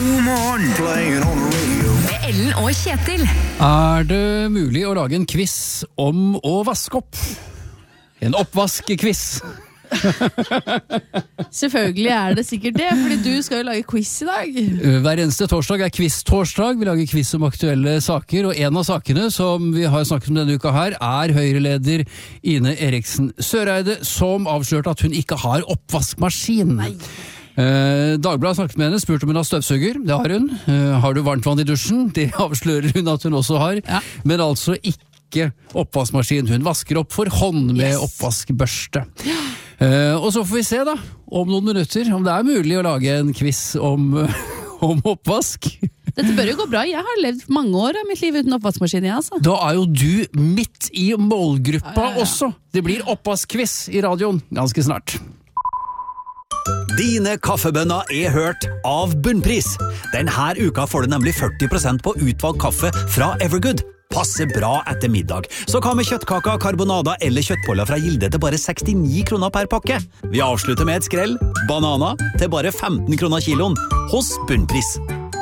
God morgen. Playing on the radio. Med Ellen og Kjetil. Det mulig å lage en quiz om å vaske opp? En oppvask-quiz. Selvfølgelig det sikkert det, fordi du skal jo lage quiz i dag. Hver eneste torsdag quiz-torsdag. Vi lager quiz om aktuelle saker, og en av sakene som vi har snakket om denne uka her, Høyre-leder Ine Eriksen Søreide, som avslørte at hun ikke har oppvaskmaskin. Nei. Dagbladet snakket med henne, spurte om hun har støvsuger. Det har hun. Har du varmt vann i dusjen? Det avslører hun at hun også har. Ja. Men altså ikke oppvaskmaskin. Hun vasker opp for hånd med oppvaskbørste. Og så får vi se da, om noen minutter, om det mulig å lage en quiz om oppvask. Dette bør jo gå bra. Jeg har levd mange år av mitt liv uten oppvaskmaskin, altså. Da jo du midt i målgruppa også. Det blir oppvaskquiz i radioen ganske snart. Dine kaffebønner hørt av Bunnpris. Denne uka får du nemlig 40% på utvalgt kaffe fra Evergood. Passer bra etter middag. Så hva med kjøttkaka, karbonada eller kjøttboller fra Gilde til bare 69 kroner per pakke? Vi avslutter med et skrell. Banana til bare 15 kroner kiloen hos Bunnpris.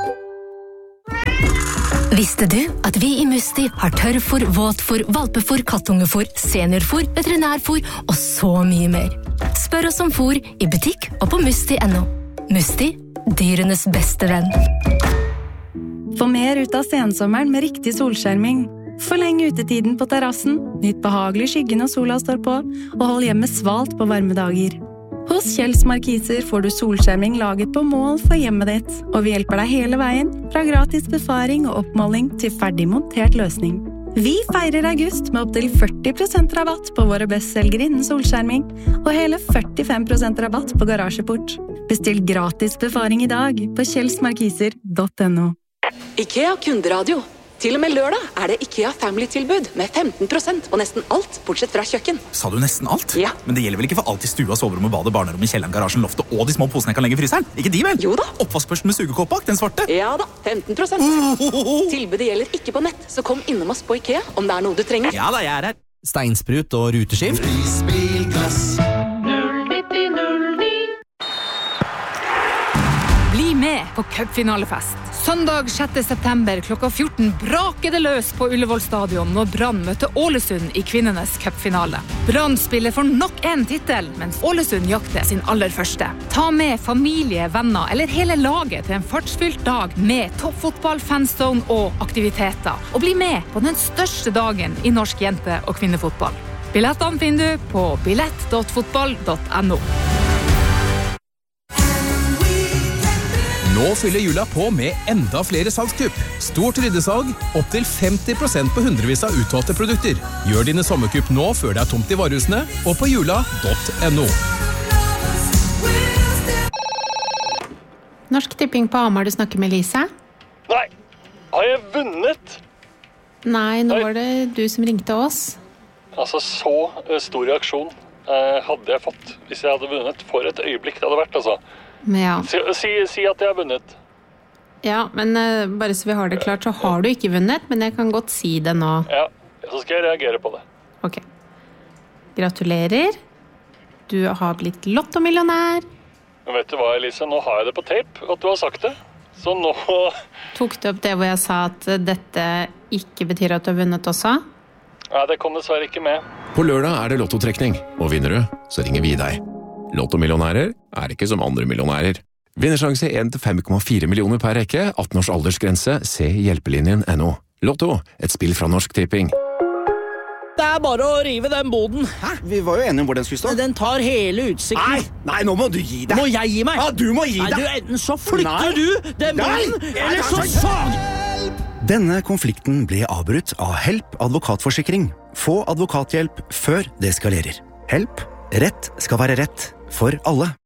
Visste du at vi i Musti har tørrfôr, våtfôr, valpefôr, kattungefôr, seniorfôr, veterinærfôr og så mye mer? Spør oss om fôr i butikk og på musti.no. Musti, dyrenes beste venn. Få mer ut av sensommeren med riktig solskjerming. Forleng utetiden på terrassen, nytt behagelig skygge når sola står på, og hold hjemmet svalt på varme dager. Hos Kjells Markiser får du solskjerming laget på mål for hjemmet ditt, og vi hjelper deg hele veien, fra gratis befaring og oppmåling til ferdig montert løsning. Vi feirer august med opp til 40% rabatt på våre bestselgere innen solskjerming, og hele 45% rabatt på garasjeport. Bestill gratis befaring i dag på kjellsmarkiser.no. IKEA kunderadio. Til og med lørdag det IKEA Family-tilbud med 15% på nesten alt, bortsett fra kjøkken. Sa du nesten alt? Ja. Men det gjelder vel ikke for alt i stua, soverommet, badet, barnerommet, kjelleren, garasjen, loftet og de små posene jeg kan legge i fryseren? Ikke de vel? Jo da. Oppvaskbørsten med sugekåp bak, den svarte? Ja da, 15%. Tilbudet gjelder ikke på nett, så kom innom oss på IKEA om det noe du trenger. Ja da, jeg her. Steinsprut og ruteskift. Bilglass. 09009. Bli med på cupfinalefest. Søndag 6. september klokka 14 braker det løs på Ullevål stadion når Brann møter Ålesund i kvinnenes cupfinale. Brann spiller for nok en titel, mens Ålesund jakter sin aller første. Ta med familie, venner eller hele laget til en fartsfylt dag med toppfotball, fanzone og aktiviteter. Og bli med på den største dagen i norsk jente- og kvinnefotball. Billettene finner du på billett.fotball.no. Nå fyller jula på med enda flere salgskupp. Stort ryddesalg, opp til 50% på hundrevis av utvalgte produkter. Gjør dine sommerkupp nå før det tomt i varehusene, og på jula.no. Norsk Tipping på Hamar, du snakker med Lise? Nei, har jeg vunnet? Nei, nå var det du som ringte oss. Altså, så stor reaksjon hadde jeg fått hvis jeg hadde vunnet. For et øyeblikk det hadde vært, altså. Ja. Si at jeg har vunnet. Ja, men bare så vi har det klart, så har du ikke vunnet, men jeg kan godt si det nå. Ja, så skal jeg reagere på det. Ok. Gratulerer. Du har blitt lottomillionær. Men vet du hva, Elise? Nå har jeg det på tape at du har sagt det. Så nå... Tok du opp det hvor jeg sa at dette ikke betyr at du har vunnet også? Nei, det kom dessverre ikke med. På lørdag det lottotrekning, og vinner du, så ringer vi deg. Lottomillionærer ikke som andre millionærer. Vinnersjanse 1-5,4 millioner per rekke, 18 års aldersgrense, se hjelpelinjen.no. Lotto, et spill fra Norsk Tipping. Det bare å rive den boden. Hæ? Vi var jo enige om hvor den skulle stå. Den tar hele utsikten. Nei, nå må du gi deg. Må jeg gi meg? Ja, du må gi deg. Nei, enten så flytter du den boden, eller så faen! Denne konflikten ble avbrutt av Help advokatforsikring. Få advokathjelp før det eskalerer. Help, rett skal være rett for alle.